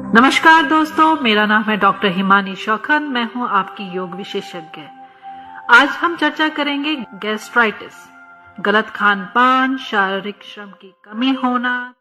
नमस्कार दोस्तों, मेरा नाम है डॉक्टर हिमानी शौकत। मैं हूं आपकी योग विशेषज्ञ। आज हम चर्चा करेंगे गैस्ट्राइटिस, गलत खान पान, शारीरिक श्रम की कमी होना,